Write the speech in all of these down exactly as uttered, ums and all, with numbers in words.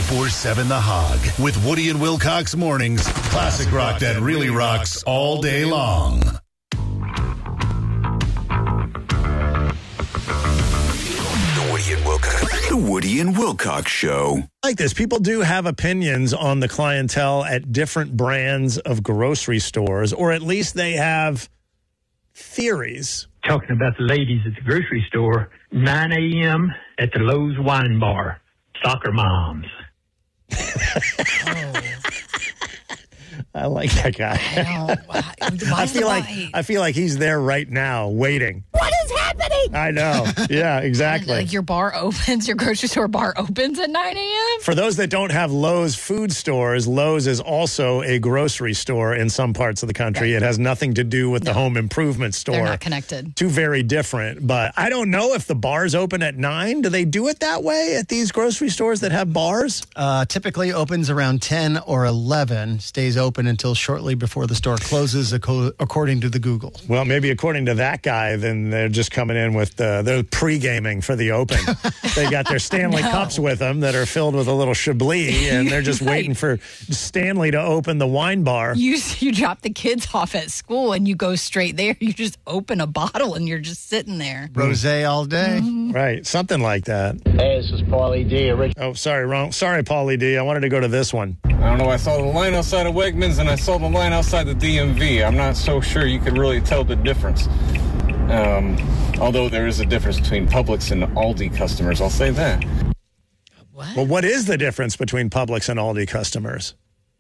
twenty-four seven The Hog with Woody and Wilcox mornings. Classic rock that really rocks all day long. The Woody and Wilcox, the Woody and Wilcox Show. Like this, people do have opinions on the clientele at different brands of grocery stores, or at least they have theories. Talking about the ladies at the grocery store, nine a.m. at the Lowe's Wine Bar, soccer moms. Oh. I like that guy. I know. Why, why I feel like why? I feel like he's there right now, waiting. What is happening? I know. Yeah, exactly. Like your bar opens, your grocery store bar opens at nine a.m. For those that don't have Lowe's food stores, Lowe's is also a grocery store in some parts of the country. Right. It has nothing to do with no. the home improvement store. They're not connected. Two very different. But I don't know if the bars open at nine. Do they do it that way at these grocery stores that have bars? Uh, typically opens around ten or eleven, stays open until shortly before the store closes, according to the Google. Well, maybe according to that guy, then they're just coming in with, uh, they're pre-gaming for the open. They got their Stanley No. Cups with them that are filled with a little Chablis, and they're just Right. waiting for Stanley to open the wine bar. You you drop the kids off at school and you go straight there. You just open a bottle and you're just sitting there. Rosé all day. Mm-hmm. Right, something like that. Hey, this is Paulie D. Rich- Oh, sorry, wrong. Sorry, Paulie D. I wanted to go to this one. I don't know. I saw the line outside of Wegmans and I saw the line outside the D M V. I'm not so sure you could really tell the difference. Um, although there is a difference between Publix and Aldi customers, I'll say that. What? Well, what is the difference between Publix and Aldi customers?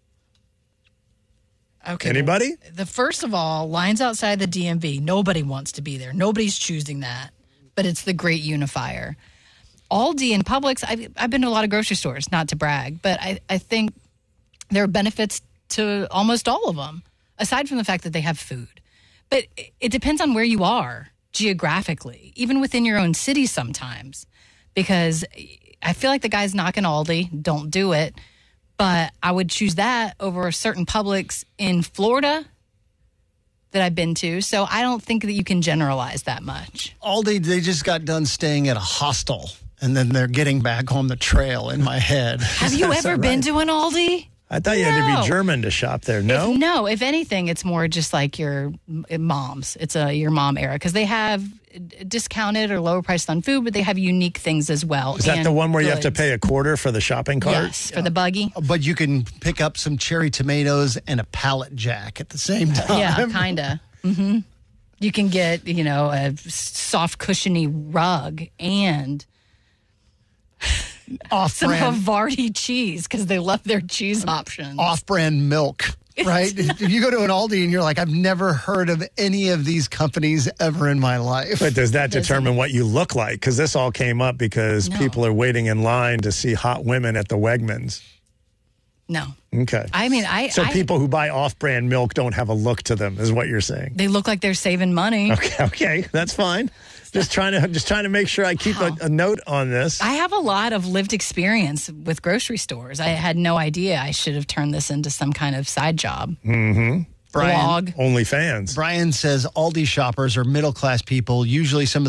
Okay. Anybody? well, The first of all, lines outside the D M V. Nobody wants to be there. Nobody's choosing that. But it's the great unifier. Aldi and Publix, I've, I've been to a lot of grocery stores, not to brag, but I, I think there are benefits to almost all of them, aside from the fact that they have food. But it, it depends on where you are geographically, even within your own city sometimes, because I feel like the guys knocking Aldi, don't do it. But I would choose that over a certain Publix in Florida that I've been to. So I don't think that you can generalize that much. Aldi, they just got done staying at a hostel, and then they're getting back on the trail in my head. Have you ever been to an Aldi? I thought you had to No. be German to shop there. No? If, no, if anything, it's more just like your mom's. It's a your mom era because they have discounted or lower priced on food, but they have unique things as well. Is that and the one where you have to goods. pay a quarter for the shopping cart? Yes, for the buggy. But you can pick up some cherry tomatoes and a pallet jack at the same time. Yeah, kind of. Mm-hmm. You can get, you know, a soft, cushiony rug and some Off-brand, Havarti cheese because they love their cheese options. off-brand milk, right? If you go to an Aldi and you're like, I've never heard of any of these companies ever in my life. But does that Doesn't- determine what you look like? Because this all came up because No. people are waiting in line to see hot women at the Wegmans. No. Okay. I mean, I. so I, people who buy off-brand milk don't have a look to them, is what you're saying. They look like they're saving money. Okay, okay, that's fine. Just trying to just trying to make sure I keep a, a note on this. I have a lot of lived experience with grocery stores. I had no idea I should have turned this into some kind of side job. Mm-hmm. Brian, Blog. OnlyFans. Brian says Aldi shoppers are middle-class people, usually some of